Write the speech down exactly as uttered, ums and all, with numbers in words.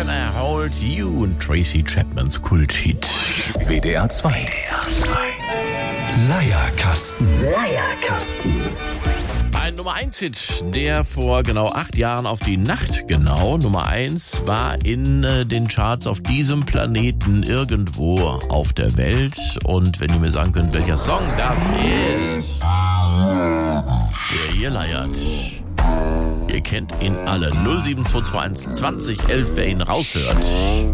Wanna Hold You und Tracy Chapmans Kulthit. W D R zwei. Leierkasten. Leierkasten. Ein Nummer eins Hit, der vor genau acht Jahren auf die Nacht genau Nummer eins war in äh, den Charts auf diesem Planeten irgendwo auf der Welt. Und wenn ihr mir sagen könnt, welcher Song das ist, der hier leiert. Ihr kennt ihn alle. null sieben zwei zwei eins zwanzig elf, wer ihn raushört.